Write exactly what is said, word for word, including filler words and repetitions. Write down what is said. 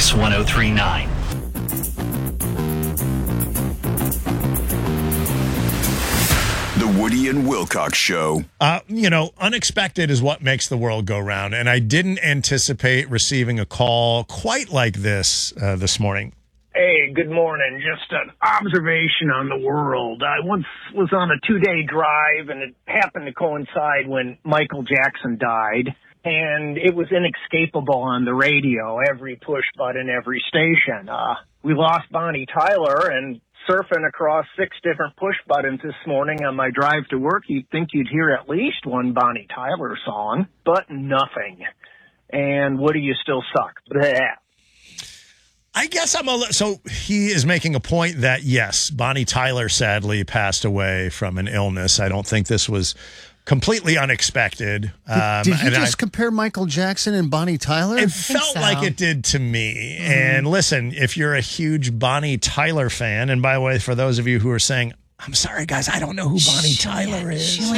Kicks one oh three point nine. The Woody and Wilcox Show. Uh, you know, unexpected is what makes the world go round. And I didn't anticipate receiving a call quite like this uh, this morning. Hey, good morning. Just an observation on the world. I once was on a two-day drive, and it happened to coincide when Michael Jackson died. And it was inescapable on the radio, every push button, every station. Uh, we lost Bonnie Tyler, and surfing across six different push buttons this morning on my drive to work, you'd think you'd hear at least one Bonnie Tyler song, but nothing. And Woody, you still suck. Blech. I guess I'm a li- so he is making a point that yes, Bonnie Tyler sadly passed away from an illness. I don't think this was completely unexpected. Um, did did you and just I, compare Michael Jackson and Bonnie Tyler? It felt so. like it did to me. Mm-hmm. And listen, if you're a huge Bonnie Tyler fan, and by the way, for those of you who are saying, I'm sorry, guys, I don't know who Bonnie Tyler is. She only